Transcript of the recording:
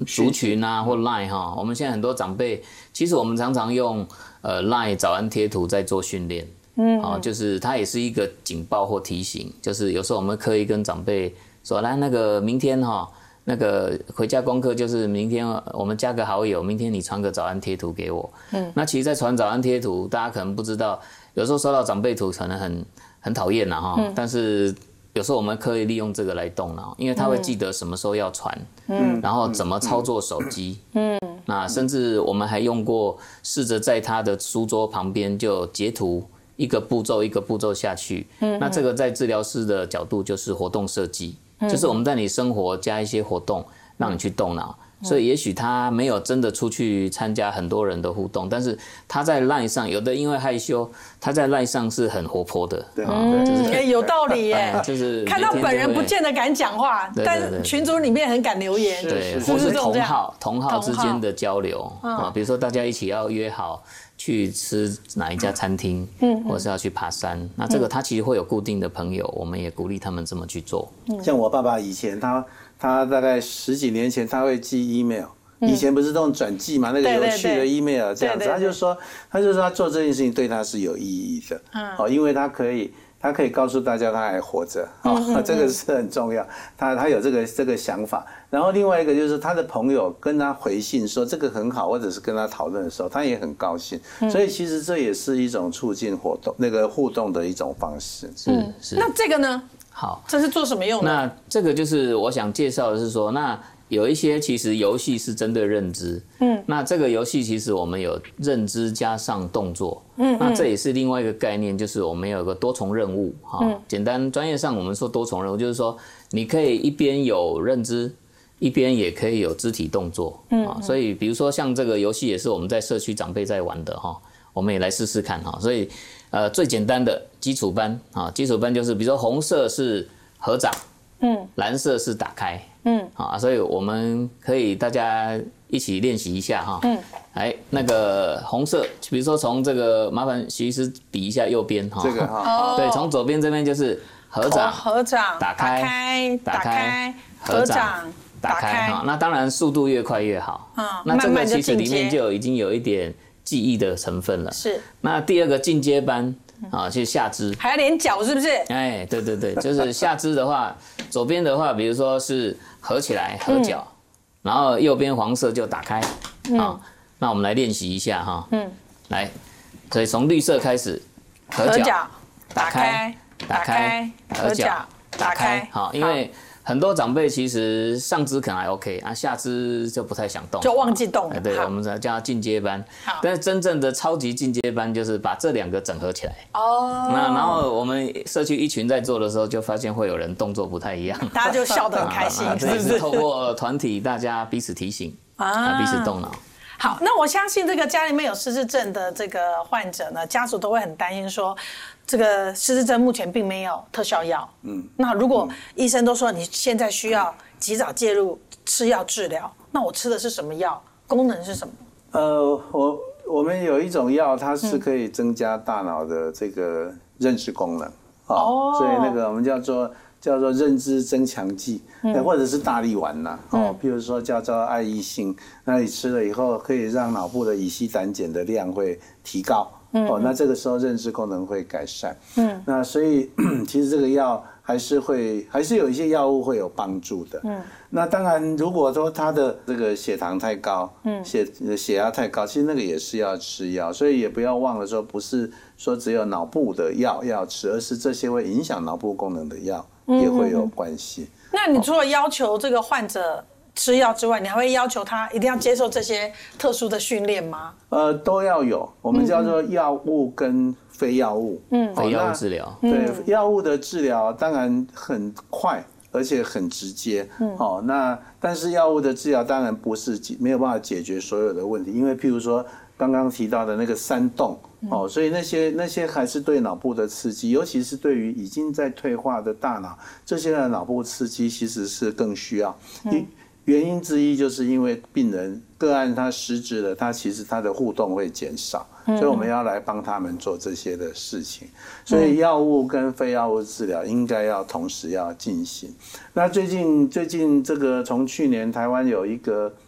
族群啊或 Line 哈，我们现在很多长辈，其实我们常常用Line 早安贴图在做训练。就是它也是一个警报或提醒，就是有时候我们刻意跟长辈说，来那个明天那个回家功课就是明天我们加个好友，明天你传个早安贴图给我。那其实，在传早安贴图，大家可能不知道，有时候收到长辈图可能很讨厌呐哈，但是有时候我们可以利用这个来动脑，因为他会记得什么时候要传，然后怎么操作手机，那甚至我们还用过试着在他的书桌旁边就截图。一个步骤一个步骤下去，那这个在治疗师的角度就是活动设计，就是我们在你生活加一些活动，让你去动脑。所以也许他没有真的出去参加很多人的互动，但是他在 LINE 上，有的因为害羞，他在 LINE 上是很活泼的。 有道理耶。 就是看到本人不见得敢讲话，但是群组里面很敢留言。 对，或是同好之间的交流啊，比如说大家一起要约好去吃哪一家餐厅，或是要去爬山，那这个他其实会有固定的朋友，我们也鼓励他们这么去做。 像我爸爸以前他大概10几年前他会寄 email， 以前不是都用转寄嘛，那个有趣的 email 这样子，他就说他做这件事情对他是有意义的，因为他可以告诉大家他还活着，这个是很重要。他有这个想法，然后另外一个就是他的朋友跟他回信说这个很好，或者是跟他讨论的时候，他也很高兴。所以其实这也是一种促进活动那个互动的一种方式。 是。 那这个呢？ 好， 这是做什么用的？ 那这个就是我想介绍的是说，那有一些其实游戏是针对认知，那这个游戏其实我们有认知加上动作，那这也是另外一个概念，就是我们有个多重任务，简单专业上我们说多重任务，就是说你可以一边有认知，一边也可以有肢体动作，所以比如说像这个游戏也是我们在社区长辈在玩的哈，我们也来试试看哈，所以最简单的基础班啊，基础班就是比如说红色是合掌，蓝色是打开，所以我们可以大家一起练习一下哈，来那个红色，比如说从这个麻烦徐医师比一下右边哈， 这个哈， 对，从左边这边就是合掌，打开，合掌，打开哈，那当然速度越快越好，那这个其实里面就已经有一点记忆的成分了。 是。 那第二个进阶班就是下肢， 还要连脚是不是？ 哎，对，就是下肢的话，左边的话，比如说是合起来合脚，然后右边黄色就打开，那我们来练习一下哈，来，所以从绿色开始，合脚，打开，合脚，打开，好，因为很多长辈其实上肢可能还 OK 啊，下肢就不太想动， 就忘记动了。 对，我们叫它进阶班。但是真正的超级进阶班就是把这两个整合起来。然后我们社区一群在做的时候，就发现会有人动作不太一样， 大家就笑得很开心， 这也是透过团体大家彼此提醒彼此动脑。 好，那我相信这个家里面有失智症的这个患者呢，家属都会很担心说，这个失智症目前并没有特效药。那如果医生都说你现在需要及早介入吃药治疗，那我吃的是什么药？功能是什么？ 我们有一种药，它是可以增加大脑的这个认知功能，所以那个我们叫做认知增强剂，或者是大力丸呐，譬如说叫做爱益性，那你吃了以后可以让脑部的乙烯胆碱的量会提高，那这个时候认知功能会改善，那所以其实这个药还是有一些药物会有帮助的，那当然如果说他的这个血糖太高，血压太高，其实那个也是要吃药，所以也不要忘了说不是说只有脑部的药要吃，而是这些会影响脑部功能的药也会有关系。 那你除了要求这个患者吃药之外，你还会要求他一定要接受这些特殊的训练吗？ 都要有，我们叫做药物跟非药物。 非药物治疗。 对，药物的治疗当然很快，而且很直接。那但是药物的治疗当然没有办法解决所有的问题，因为譬如说刚刚提到的那个3动。所以那些还是对脑部的刺激，尤其是对于已经在退化的大脑，这些的脑部刺激其实是更需要。原因之一就是因为病人个案他失智了，其实他的互动会减少，所以我们要来帮他们做这些的事情。所以药物跟非药物治疗应该要同时要进行。那最近这个从去年台湾有一个